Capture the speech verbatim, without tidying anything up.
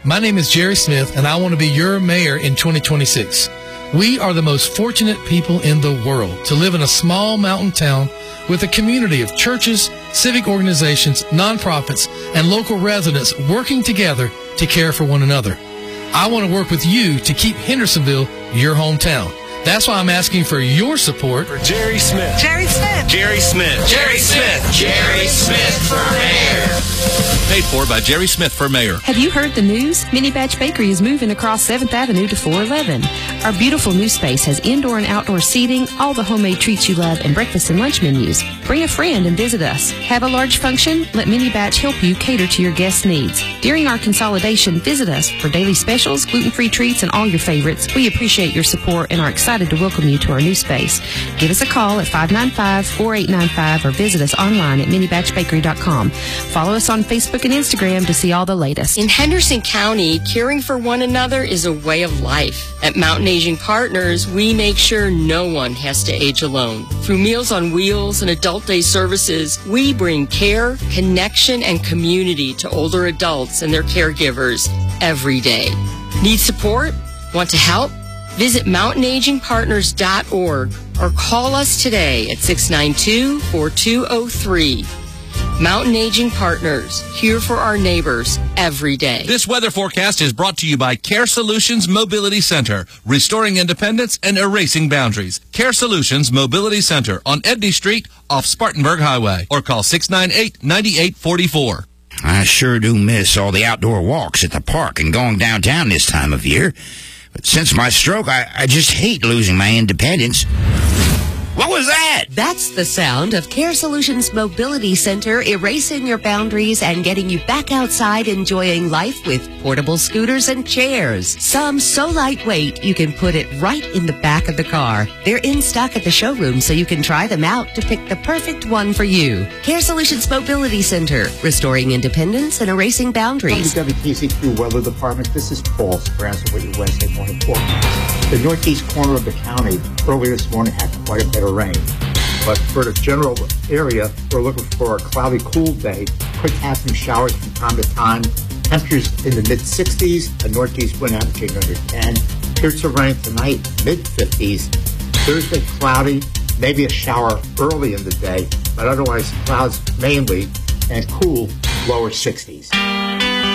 My name is Jerry Smith, and I want to be your mayor in twenty twenty-six. We are the most fortunate people in the world to live in a small mountain town with a community of churches, civic organizations, nonprofits, and local residents working together to care for one another. I want to work with you to keep Hendersonville your hometown. That's why I'm asking for your support for Jerry Smith. Jerry Smith. Jerry Smith. Jerry Smith. Jerry Smith for mayor. Paid for by Jerry Smith for mayor. Have you heard the news? Mini Batch Bakery is moving across seventh Avenue to four eleven. Our beautiful new space has indoor and outdoor seating, all the homemade treats you love, and breakfast and lunch menus. Bring a friend and visit us. Have a large function? Let Mini Batch help you cater to your guests' needs. During our consolidation, visit us for daily specials, gluten-free treats, and all your favorites. We appreciate your support and are excited to welcome you to our new space. Give us a call at five nine five, four eight nine five or visit us online at mini batch bakery dot com. Follow us on Facebook and Instagram to see all the latest. In Henderson County, caring for one another is a way of life. At Mountain Aging Partners, we make sure no one has to age alone. Through Meals on Wheels and Adult Day services, we bring care, connection, and community to older adults and their caregivers every day. Need support? Want to help? Visit mountain aging partners dot org or call us today at six nine two, four two zero three. Mountain Aging Partners, here for our neighbors every day. This weather forecast is brought to you by Care Solutions Mobility Center, restoring independence and erasing boundaries. Care Solutions Mobility Center on Edney Street off Spartanburg Highway, or call six nine eight, nine eight four four. I sure do miss all the outdoor walks at the park and going downtown this time of year. But since my stroke, I, I just hate losing my independence. What was that? That's the sound of Care Solutions Mobility Center erasing your boundaries and getting you back outside enjoying life with portable scooters and chairs. Some so lightweight you can put it right in the back of the car. They're in stock at the showroom so you can try them out to pick the perfect one for you. Care Solutions Mobility Center, restoring independence and erasing boundaries. From the W T C Q Weather Department, this is Paul Speranza with your Wednesday morning forecast. The northeast corner of the county earlier this morning had quite a bit of rain. But for the general area, we're looking for a cloudy, cool day. Quick passing showers from time to time. Temperatures in the mid sixties, a northeast wind averaging under ten. Periods of rain tonight, mid fifties. Thursday, cloudy, maybe a shower early in the day, but otherwise clouds mainly, and cool, lower sixties.